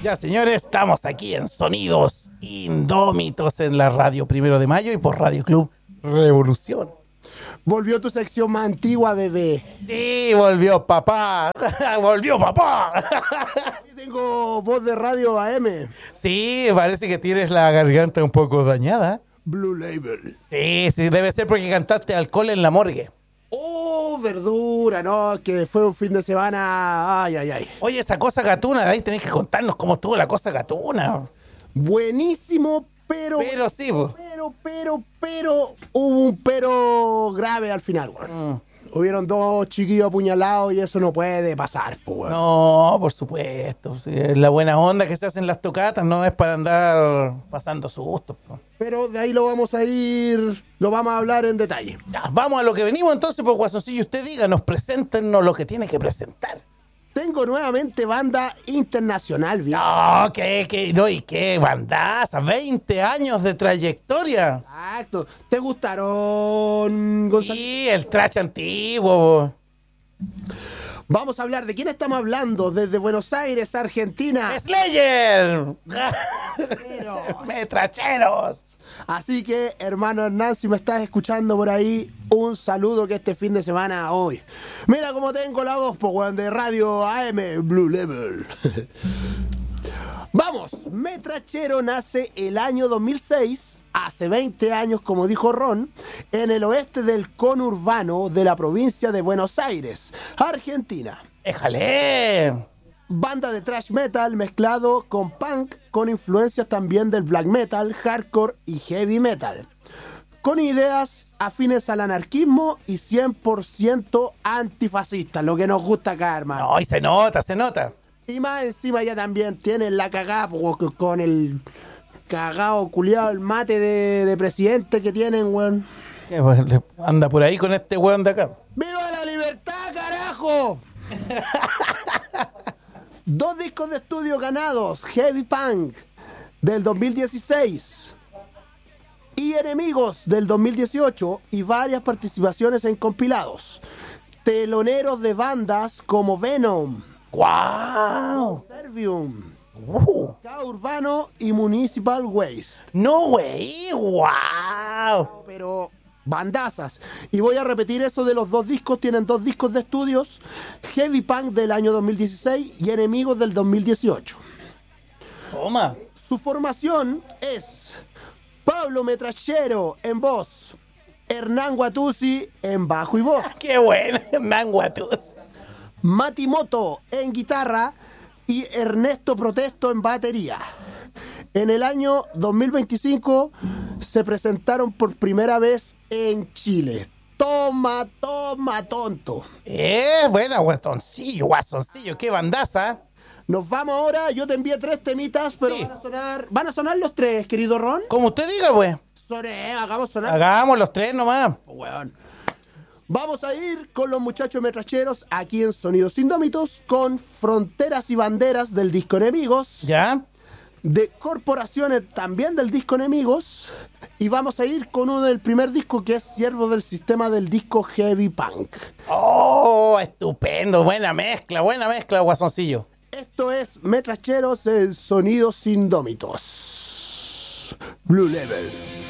Ya, señores, estamos aquí en Sonidos Indómitos en la radio 1 de Mayo y por Radio Club Revolución. Volvió tu sección más antigua, bebé. Sí, volvió papá. Volvió papá. Aquí tengo voz de radio AM. Sí, parece que tienes la garganta un poco dañada. Blue Label. Sí, debe ser porque cantaste alcohol en la morgue. Oh, verdura, no, que fue un fin de semana. Ay, ay, ay. Oye, esa cosa gatuna, de ahí tenés que contarnos cómo estuvo la cosa gatuna. Buenísimo, Pero sí, pues. pero, hubo un pero grave al final, weón. Hubieron 2 chiquillos apuñalados y eso no puede pasar, pues, weón. No, por supuesto. Sí, la buena onda que se hacen las tocatas no es para andar pasando sustos, po. Pero de ahí lo vamos a hablar en detalle. Ya, vamos a lo que venimos entonces, pues, Guasoncillo, usted díganos, preséntenos lo que tiene que presentar. Tengo nuevamente banda internacional, viejo. No, ¿qué bandaza? 20 años de trayectoria. Exacto. ¿Te gustaron, Gonzalo? Sí, el trash antiguo. Vamos a hablar de quién estamos hablando desde Buenos Aires, Argentina. ¡Slayer! Pero- ¡Metracheros! Así que, hermano Hernán, si me estás escuchando por ahí, un saludo que este fin de semana hoy. Mira cómo tengo la voz, pues, weón, de radio AM Blue Level. Vamos, Metrachero nace el año 2006, hace 20 años, como dijo Ron, en el oeste del conurbano de la provincia de Buenos Aires, Argentina. ¡Éjale! Banda de thrash metal mezclado con punk, con influencias también del black metal, hardcore y heavy metal. Con ideas afines al anarquismo y 100% antifascistas, lo que nos gusta acá, hermano. No, y se nota. Y más encima ya también tienen la cagada con el cagado culiado, el mate de presidente que tienen, weón. Anda por ahí con este weón de acá. ¡Viva la libertad, carajo! 2 discos de estudio ganados, Heavy Punk del 2016 y Enemigos del 2018 y varias participaciones en compilados. Teloneros de bandas como Venom, ¡Guau! Servium, K Urbano y Municipal Waste. ¡No, güey! ¡Guau! Pero bandazas. Y voy a repetir eso de los 2 discos. Tienen 2 discos de estudios. Heavy Punk del año 2016 y Enemigos del 2018. Toma. Su formación es Pablo Metrachero en voz, Hernán Guatuzzi en bajo y voz, ¡Qué bueno! ¡Manguatus! Mati Moto en guitarra y Ernesto Protesto en batería. En el año 2025 se presentaron por primera vez en Chile. Toma, tonto. Buena, guasoncillo, qué bandaza. Nos vamos ahora, yo te envié 3 temitas, pero Sí. van a sonar los 3, querido Ron. Como usted diga, pues. Hagamos sonar. Hagamos los 3 nomás. Weón. Vamos a ir con los muchachos metracheros aquí en Sonidos Indómitos con Fronteras y Banderas del disco Enemigos, ¿Ya? de Corporaciones también del disco Enemigos, y vamos a ir con uno del primer disco que es Siervo del Sistema del disco Heavy Punk. ¡Oh, estupendo! Buena mezcla, guasoncillo. Esto es Metracheros en Sonidos Indómitos. Blue Level.